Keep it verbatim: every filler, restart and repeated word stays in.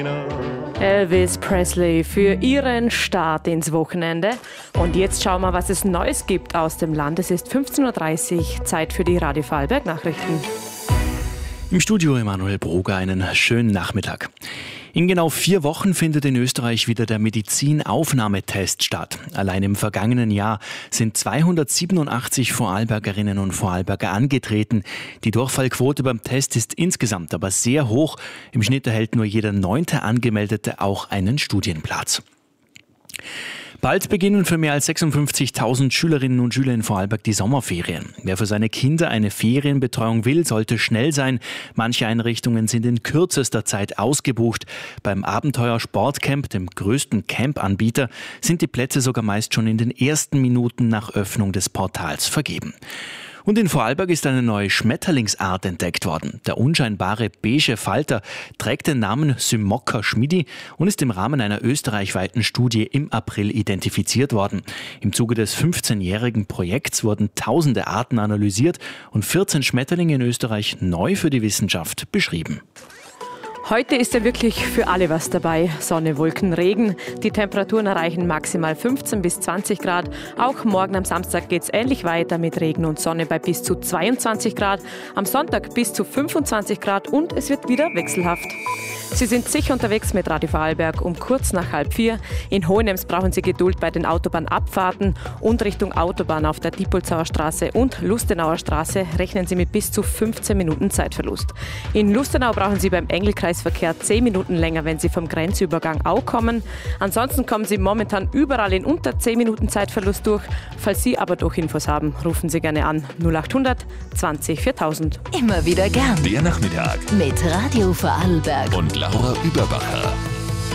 Elvis Presley für ihren Start ins Wochenende. Und jetzt schauen wir, was es Neues gibt aus dem Land. Es ist fünfzehn Uhr dreißig, Zeit für die Radio Vorarlberg Nachrichten. Im Studio Emanuel Broger, einen schönen Nachmittag. In genau vier Wochen findet in Österreich wieder der Medizinaufnahmetest statt. Allein im vergangenen Jahr sind zweihundertsiebenundachtzig Vorarlbergerinnen und Vorarlberger angetreten. Die Durchfallquote beim Test ist insgesamt aber sehr hoch. Im Schnitt erhält nur jeder neunte Angemeldete auch einen Studienplatz. Bald beginnen für mehr als sechsundfünfzigtausend Schülerinnen und Schüler in Vorarlberg die Sommerferien. Wer für seine Kinder eine Ferienbetreuung will, sollte schnell sein. Manche Einrichtungen sind in kürzester Zeit ausgebucht. Beim Abenteuer Sportcamp, dem größten Campanbieter, sind die Plätze sogar meist schon in den ersten Minuten nach Öffnung des Portals vergeben. Und in Vorarlberg ist eine neue Schmetterlingsart entdeckt worden. Der unscheinbare beige Falter trägt den Namen Symmokka schmidi und ist im Rahmen einer österreichweiten Studie im April identifiziert worden. Im Zuge des fünfzehnjährigen Projekts wurden tausende Arten analysiert und vierzehn Schmetterlinge in Österreich neu für die Wissenschaft beschrieben. Heute ist ja wirklich für alle was dabei. Sonne, Wolken, Regen. Die Temperaturen erreichen maximal fünfzehn bis zwanzig Grad. Auch morgen am Samstag geht es ähnlich weiter mit Regen und Sonne bei bis zu zweiundzwanzig Grad. Am Sonntag bis zu fünfundzwanzig Grad und es wird wieder wechselhaft. Sie sind sicher unterwegs mit Radio Vorarlberg um kurz nach halb vier. In Hohenems brauchen Sie Geduld bei den Autobahnabfahrten und Richtung Autobahn auf der Diepolzauer Straße und Lustenauer Straße rechnen Sie mit bis zu fünfzehn Minuten Zeitverlust. In Lustenau brauchen Sie beim Engelkreisverkehr zehn Minuten länger, wenn Sie vom Grenzübergang Au kommen. Ansonsten kommen Sie momentan überall in unter zehn Minuten Zeitverlust durch. Falls Sie aber doch Infos haben, rufen Sie gerne an null achthundert zwanzig viertausend. Immer wieder gern. Der Nachmittag Mit Radio Vorarlberg und Laura Überbacher.